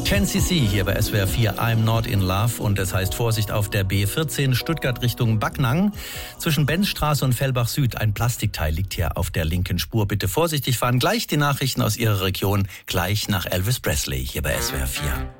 10cc hier bei SWR 4, I'm Not in Love, und es heißt Vorsicht auf der B14 Stuttgart Richtung Backnang. Zwischen Benzstraße und Fellbach Süd, ein Plastikteil liegt hier auf der linken Spur. Bitte vorsichtig fahren. Gleich die Nachrichten aus Ihrer Region, gleich nach Elvis Presley hier bei SWR 4.